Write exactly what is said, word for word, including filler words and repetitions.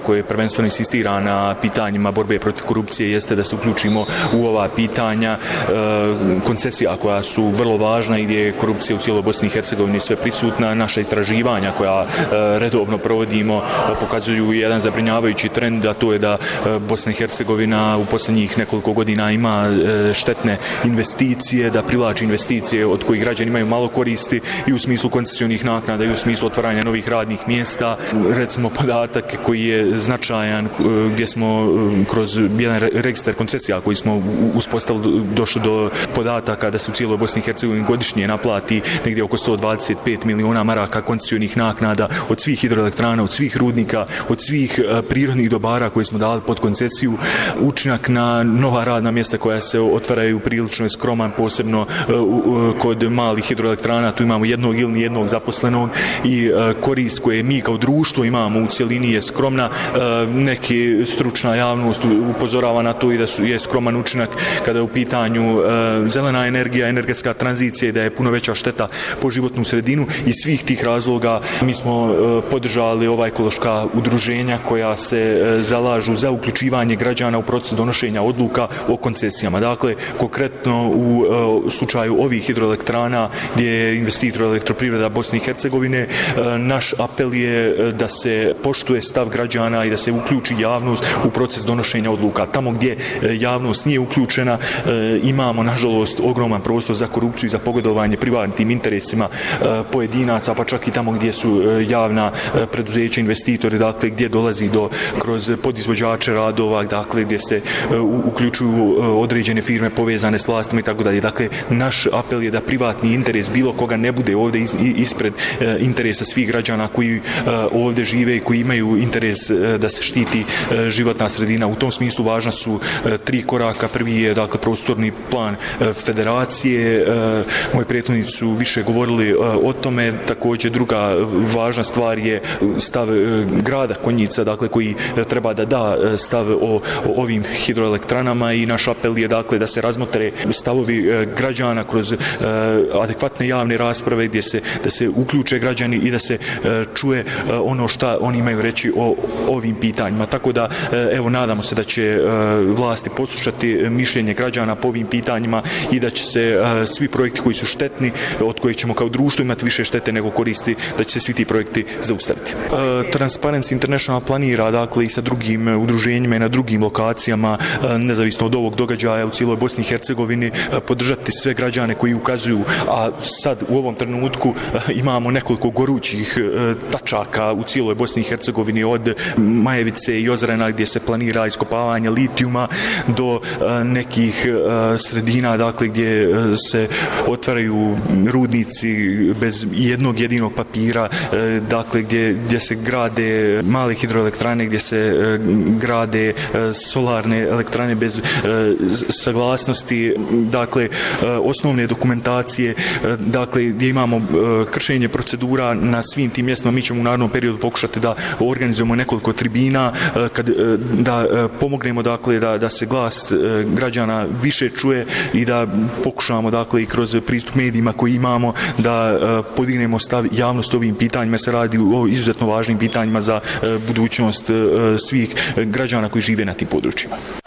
koje prvenstveno insistira na pitanjima borbe protiv korupcije jeste da se uključimo u ova pitanja koncesija koja su vrlo važna i gdje je korupcija u cijeloj Bosni i Hercegovini sve prisutna. Naša istraživanja koja redovno provodimo pokazuju jedan zabrinjavajući trend, a to je da Bosna i Hercegovina u posljednjih nekoliko godina ima štetne investicije, da privlači investicije od kojih građani imaju malo koristi i u smislu koncesijskih naknada i u smislu otvaranja novih radnih mjesta. Recimo podatak koji je značajan gdje smo kroz jedan registar koncesija koji smo uspostavili došli do podataka da se u cijeloj Bosni i Hercegovini godišnje naplati negdje oko sto dvadeset pet miliona maraka koncesijskih naknada od svih hidroelektrana, od svih rudnika, od svih prirodnih dobara koje smo dali pod koncesiju. Učinak na nova radna mjesta koja se otvaraju prilično je skroman, posebno kod malih hidroelektrana. Tu imamo jednog ili nijednog zaposlenog i korist koje mi kao društvo imamo u cjelini je skromna. Neki stručna javnost upozorava na to i da su, je skroman učinak kada je u pitanju zelena energija, energetska tranzicija i da je puno veća šteta po životnu sredinu. Iz svih tih razloga mi smo podržali ova ekološka udruženja koja se zalažu za uključivanje građana u proces donošenja odluka o koncesijama. Dakle, konkretno u slučaju ovih hidroelektrana gdje je investitor Elektroprivreda Bosne i Hercegovine, naš apel je da se poštuje stav građana i da se uključi javnost u proces donošenja odluka. Tamo gdje javnost nije uključena imamo nažalost ogroman prostor za korupciju i za pogodovanje privatnim interesima pojedinaca, pa čak i tamo gdje su javna preduzeća, investitori, dakle gdje dolazi do kroz podizvođače radova, dakle gdje se uključuju određene firme povezane s vlastima i tako dalje. Dakle, naš apel je da privatni interes bilo koga ne bude ovdje ispred interesa svih građana koji ovdje žive i koji imaju interes da se štiti životna sredina. U tom smislu važna su tri koraka. Prvi je dakle prostorni plan federacije. Moji prethodnici su više govorili o tome. Također druga važna stvar je stav grada Konjica, dakle koji treba da da stav o, o ovim hidroelektranama i naš apel je dakle da se razmotre stavovi građana kroz adekvatne javne rasprave gdje se da se uključe građani i da se čuje ono što oni imaju reći o ovim pitanjima. Tako da evo nadamo se da će vlasti poslušati mišljenje građana po ovim pitanjima i da će se svi projekti koji su štetni, od kojih ćemo kao društvo imati više štete nego koristi, da će se svi ti projekti zaustaviti. Transparency International planira dakle i sa drugim udruženjima i na drugim lokacijama, nezavisno od ovog događaja u cijeloj Bosni i Hercegovini, podržati sve građane koji ukazuju, a sad u ovom trenutku imamo nekoliko gorućih tačaka u cijeloj Bosni i Hercegovini, od Majevice i Ozrena gdje se planira iskopavanje litijuma do nekih sredina dakle gdje se otvaraju rudnici bez jednog jedinog papira, dakle gdje, gdje se grade male hidroelektrane, gdje se grade solarne elektrane bez saglasnosti, dakle osnovne dokumentacije, dakle gdje imamo kršenje procedura na svim tim mjestima. Mi ćemo u narednom periodu pokušati da organizujemo nekoliko tribina, kad, da pomognemo dakle da, da se glas građana više čuje i da pokušamo dakle i kroz pristup medijima koji imamo da podignemo stav javnosti ovim pitanjima. Se radi o izuzetno važnim pitanjima za budućnost svih građana koji žive na tim područjima.